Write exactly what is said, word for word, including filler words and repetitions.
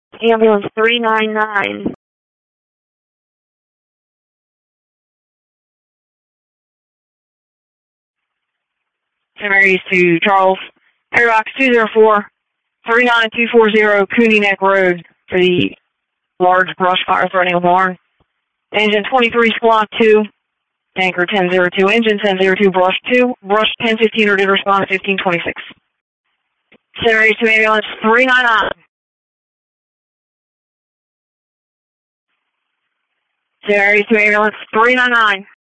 Ambulance three nine nine. Similarities to Charles. Airbox two zero four, three nine two four zero Cooney Neck Road for the large brush fire threatening alarm. Engine twenty-three squawk two, anchor ten zero two, engine ten zero two, brush two, brush ten fifteen, or did respond fifteen twenty-six. Similarities to ambulance three nine nine. Similarities to ambulance three nine nine.